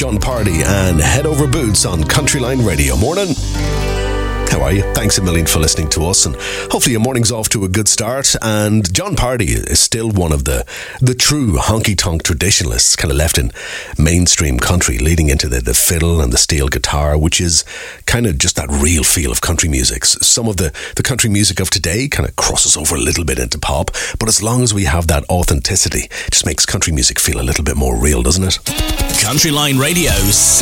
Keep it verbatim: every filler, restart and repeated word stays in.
John Pardy and Head Over Boots on Countryline Radio. Morning. How are you? Thanks a million for listening to us, and hopefully your morning's off to a good start. And John Pardy is still one of the the true honky-tonk traditionalists, kind of left in mainstream country, leading into the, the fiddle and the steel guitar, which is kind of just that real feel of country music. Some of the, the country music of today kind of crosses over a little bit into pop, but as long as we have that authenticity, it just makes country music feel a little bit more real, doesn't it? Countryline Radio.